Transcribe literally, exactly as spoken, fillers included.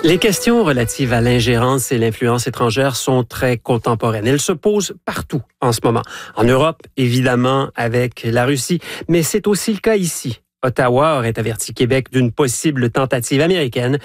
Les questions relatives à l'ingérence et l'influence étrangère sont très contemporaines. Elles se posent partout en ce moment. En Europe, évidemment, avec la Russie, mais c'est aussi le cas ici. Ottawa aurait averti Québec d'une possible tentative américaine